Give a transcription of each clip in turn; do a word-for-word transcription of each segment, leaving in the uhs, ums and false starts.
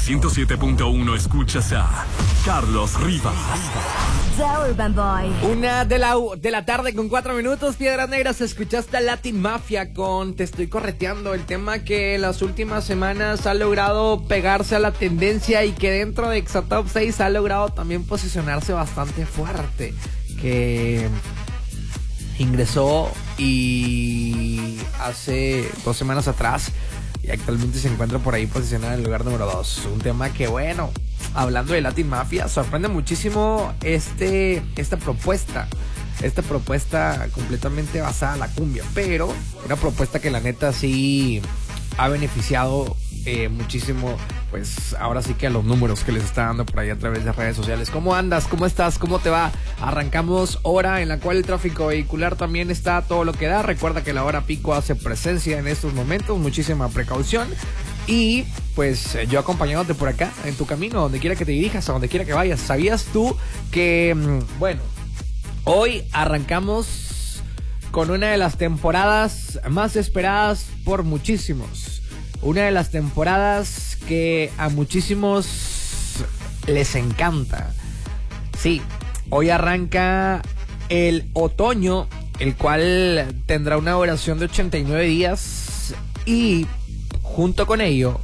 ciento siete punto uno escuchas a Carlos Rivas. The Urban Boy. Una de la, de la tarde con cuatro minutos, Piedras Negras, escuchaste a Latin Mafia con Te Estoy Correteando, el tema que en las últimas semanas ha logrado pegarse a la tendencia y que dentro de Exatop seis ha logrado también posicionarse bastante fuerte, que ingresó y hace dos semanas atrás y actualmente se encuentra por ahí posicionado en el lugar número dos. Un tema que, bueno, hablando de Latin Mafia, sorprende muchísimo este, esta propuesta. Esta propuesta completamente basada en la cumbia, pero una propuesta que la neta sí ha beneficiado eh, muchísimo, pues ahora sí que a los números que les está dando por ahí a través de redes sociales. ¿Cómo andas? ¿Cómo estás? ¿Cómo te va? Arrancamos hora en la cual el tráfico vehicular también está a todo lo que da. Recuerda que la hora pico hace presencia en estos momentos, muchísima precaución. Y pues yo acompañándote por acá en tu camino, donde quiera que te dirijas, a donde quiera que vayas. ¿Sabías tú que, bueno, hoy arrancamos con una de las temporadas más esperadas por muchísimos? Una de las temporadas que a muchísimos les encanta. Sí, hoy arranca el otoño, el cual tendrá una duración de ochenta y nueve días y junto con ello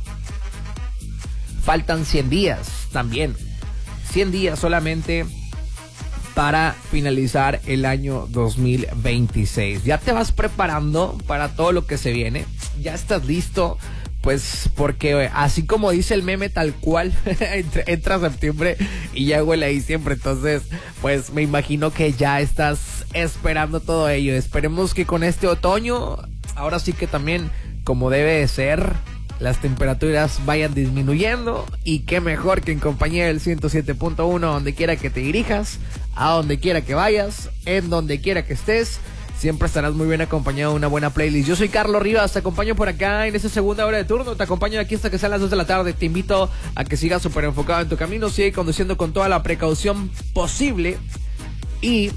faltan cien días también. cien días solamente para finalizar el año dos mil veintiséis. ¿Ya te vas preparando para todo lo que se viene? ¿Ya estás listo? Pues porque así como dice el meme tal cual, entra septiembre y ya huele a diciembre. Entonces, pues me imagino que ya estás esperando todo ello. Esperemos que con este otoño, ahora sí que también, como debe de ser, las temperaturas vayan disminuyendo. Y qué mejor que en compañía del ciento siete punto uno, donde quiera que te dirijas, a donde quiera que vayas, en donde quiera que estés. Siempre estarás muy bien acompañado de una buena playlist. Yo soy Carlos Rivas, te acompaño por acá en esta segunda hora de turno. Te acompaño aquí hasta que sean las dos de la tarde. Te invito a que sigas súper enfocado en tu camino. Sigue conduciendo con toda la precaución posible. Y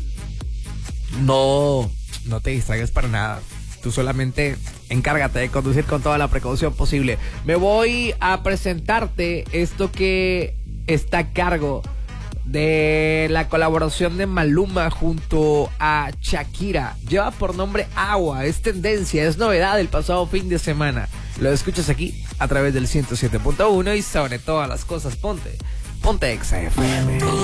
no, no te distraigas para nada. Tú solamente encárgate de conducir con toda la precaución posible. Me voy a presentarte esto que está a cargo de la colaboración de Maluma junto a Shakira. Lleva por nombre Agua, es tendencia, es novedad del pasado fin de semana. Lo escuchas aquí a través del ciento siete punto uno y sobre todas las cosas ponte, ponte Exa F M.